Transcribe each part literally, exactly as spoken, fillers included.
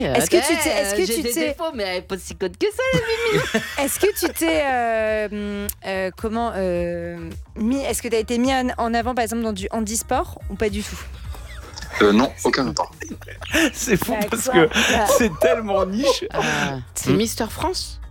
Est-ce que tu t'es, est-ce que j'ai tu des t'es, défauts, mais elle est pas si conne que ça, la Mimi. est-ce que tu t'es, euh, euh, comment, euh, mis, est-ce que tu as été mis en, en avant, par exemple, dans du handisport ou pas du tout? Euh, non, aucun rapport. C'est fou Bah, parce quoi que Bah, c'est tellement niche. Ah, c'est Hmm. Mister France.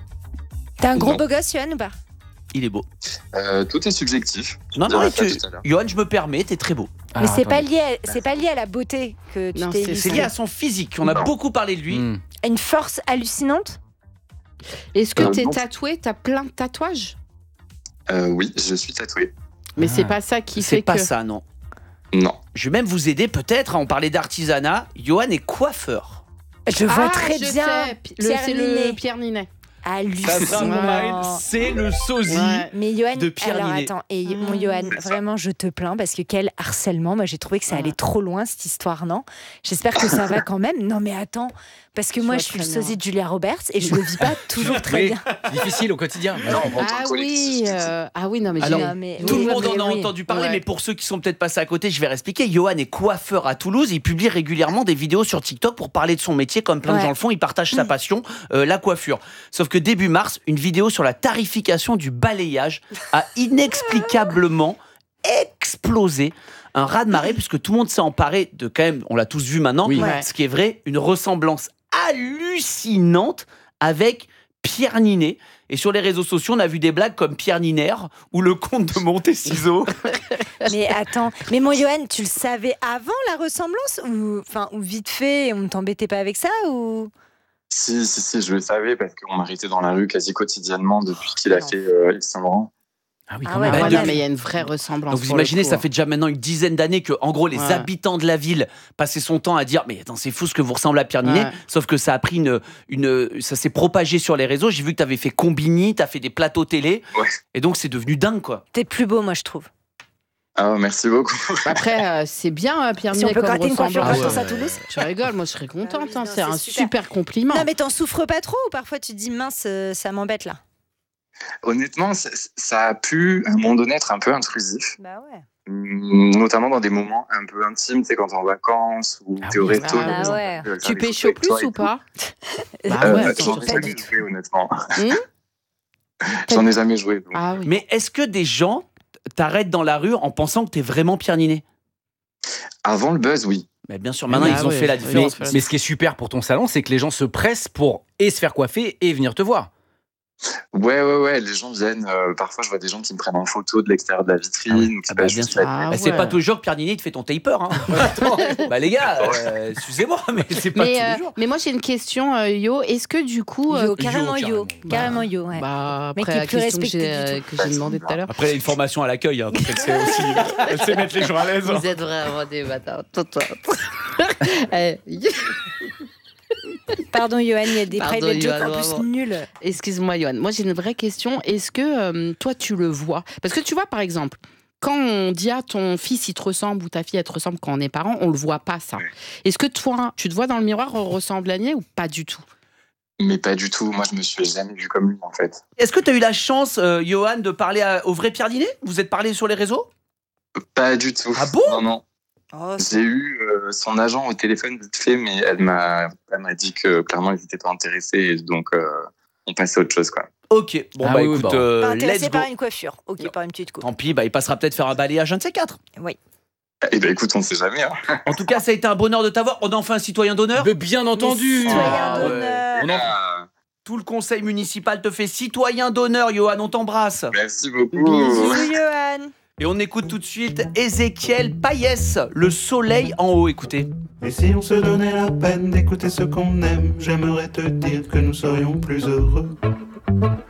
T'es un gros Non. beau gosse, Yoann, ou pas? Il est beau. Euh, tout est subjectif. Non, Je non, dirais tu... ça tout à l'heure. Johan, je me permets, t'es très beau. Mais c'est pas lié, à, c'est pas lié à la beauté que tu Non, t'es c'est- C'est illustré. lié à son physique. On a Non. beaucoup parlé de lui. Hmm. À une force hallucinante. Est-ce que Euh, t'es non. tatoué? T'as plein de tatouages? Euh, oui, je suis tatoué. Mais Ah. c'est pas ça qui C'est fait pas que. ça, non. Non. Je vais même vous aider peut-être. On parlait d'artisanat. Johan est coiffeur. Je vois Ah, très je bien. sais. Le- Pierre C'est Ninet. le Pierre Ninet. Hallucinant. C'est le sosie. Ouais. Mais Yoann, de Pierre alors Ninet. attends, et Ah. mon Yoann, C'est ça. vraiment, je te plains parce que quel harcèlement. Moi, j'ai trouvé que ça Ah. allait trop loin cette histoire, non? J'espère que ça va quand même. Non, mais attends, parce que Je moi, vois je suis le très bien. sosie de Julia Roberts et je le vis pas toujours très Oui, bien. c'est difficile au quotidien. Non, en tant Ah que oui, collectif. euh, ah oui, non mais Alors, j'ai- Non, mais Tout oui, le monde mais en a oui. entendu parler, Ouais. mais pour ceux qui sont peut-être passés à côté, je vais réexpliquer. Johan est coiffeur à Toulouse. Il publie régulièrement des vidéos sur TikTok pour parler de son métier, comme plein de Ouais. gens le font. Il partage sa passion, euh, la coiffure. Sauf que début mars, une vidéo sur la tarification du balayage a inexplicablement explosé. Un raz-de-marée, puisque tout le monde s'est emparé de, quand même, on l'a tous vu maintenant, Oui. Ouais. ce qui est vrai, une ressemblance hallucinante avec Pierre Ninet. Et sur les réseaux sociaux, on a vu des blagues comme Pierre Niner ou le comte de Monteciso. Mais attends, mais mon Yoann, tu le savais avant la ressemblance ou, enfin, ou vite fait, et on ne t'embêtait pas avec ça ou? Si, si, si, je le savais parce qu'on m'arrêtait dans la rue quasi quotidiennement depuis qu'il a non. fait euh, Yves Saint Laurent. Ah oui, Ah quand ouais, même. Bah, Ouais, non, depuis- mais il y a une vraie ressemblance. Donc vous pour le imaginez, coup, ça hein. fait déjà maintenant une dizaine d'années que, en gros, les Ouais. habitants de la ville passaient son temps à dire mais attends, c'est fou ce que vous ressemblez à Pierre Ninet. Ouais. Sauf que ça a pris une, une ça s'est propagé sur les réseaux. J'ai vu que tu avais fait Combini, tu as fait des plateaux télé, Ouais. et donc c'est devenu dingue quoi. T'es plus beau, moi, je trouve. Ah, merci beaucoup. Après, euh, c'est bien euh, Pierre Si on Ninet peut comme gratter une coiffure ressemblance. gratos ouais. à Toulouse. Tu rigoles, moi je serais contente. Ah oui, hein, non, c'est c'est un super. super compliment. Non, mais t'en souffres pas trop ou parfois tu te dis mince, euh, ça m'embête là. Honnêtement, ça, ça a pu, à un moment donné, être un peu intrusif. Bah ouais. Hum, Notamment dans des moments un peu intimes, tu sais, quand t'es en vacances ou Ah t'es au oui, resto. ah les ouais. gens ouais. veulent faire Tu des pécho photos avec toi plus et ou tout. pas? Bah Euh, ouais, J'en c'est ai sûr. jamais joué, honnêtement. Hum J'en ai jamais joué. donc. Ah oui. Mais est-ce que des gens t'arrêtent dans la rue en pensant que t'es vraiment Pierre Ninet? Avant le buzz, oui. Mais bien sûr, maintenant Ah ils ont ouais, fait la oui. Mais, différence. Mais- mais ce qui est super pour ton salon, c'est que les gens se pressent pour et se faire coiffer et venir te voir. Ouais, ouais, ouais. Les gens viennent. euh, parfois, je vois des gens qui me prennent en photo de l'extérieur de la vitrine. ou qui Ah bah, passent bien juste sûr. la- Ah Bah, c'est ouais. pas toujours que Pierre Ninet te fait ton taper. Hein. Attends, bah les gars, euh, excusez-moi, mais c'est pas Mais, tous euh, les jours. mais moi j'ai une question, euh, Yo. Est-ce que du coup. euh, Yo, carrément Yo, yo, carrément. carrément yo. Ouais. Bah, Mec après qui est la plus question que respecté j'ai du euh, tout. que j'ai demandé tout à l'heure. Après, il y a une formation à l'accueil, hein, donc elle sait aussi elle sait mettre les gens à l'aise. Vous êtes vraiment des bâtards. Eh, Pardon Yoann, il y a des Pardon, private jokes Yoann, en plus vraiment. nuls. Excuse-moi, Yoann. Moi, j'ai une vraie question. Est-ce que euh, toi, tu le vois? Parce que tu vois, par exemple, quand on dit à ton fils, il te ressemble ou ta fille, elle te ressemble quand on est parent, on le voit pas, ça. Ouais. Est-ce que toi, tu te vois dans le miroir ressembler à Ninet ou pas du tout? Mais pas du tout. Moi, je me suis jamais vu comme lui, en fait. Est-ce que tu as eu la chance, euh, Johan, de parler à- au vrai Pierre Ninet? Vous êtes parlé sur les réseaux? Pas du tout. Ah bon? Non, non. Oh, J'ai eu euh, son agent au téléphone vite fait, mais elle m'a, elle m'a dit que clairement, ils n'étaient pas intéressés. Et donc, euh, on passait à autre chose, quoi. Ok, bon Ah bah oui, oui, écoute, bah. euh, pas intéressé let's go. par une coiffure. Ok, Non. par une petite coupe. Tant pis, bah, il passera peut-être faire un balayage un de ces quatre. Oui. Eh ben, écoute, on sait jamais. Hein. En tout cas, ça a été un bonheur de t'avoir. On a enfin un citoyen d'honneur. Mais bien entendu. Citoyen Ah ouais. d'honneur. On en- Ah, Tout le conseil municipal te fait citoyen d'honneur, Johan, on t'embrasse. merci beaucoup. Bisous Yoann. Et on écoute tout de suite Ézéchiel Payès, Le soleil en haut, écoutez. Et si on se donnait la peine d'écouter ce qu'on aime, j'aimerais te dire que nous serions plus heureux.